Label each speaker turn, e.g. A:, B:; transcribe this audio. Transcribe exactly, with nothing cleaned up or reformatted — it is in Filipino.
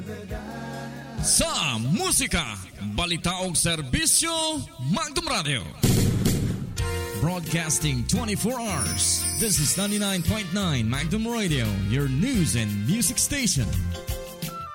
A: Sa musika, balita ug serbisyo, Magdum Radio. Broadcasting twenty-four hours. This is ninety-nine point nine Magdum Radio, your news and music station.